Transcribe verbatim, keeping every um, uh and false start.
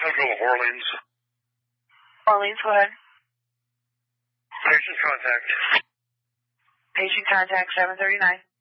Central Orleans. Orleans, go ahead. Patient contact. Patient contact seven thirty-nine.